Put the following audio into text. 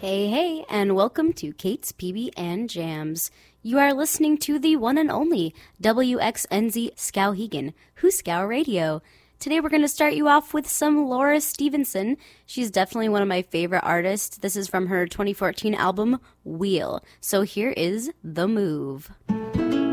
Hey, hey, and welcome to Kate's PB and Jams. You are listening to the one and only WXNZ Skowhegan, Hooskow Radio. Today we're going to start you off with some Laura Stevenson. She's definitely one of my favorite artists. This is from her 2014 album, Wheel. So here is The Move.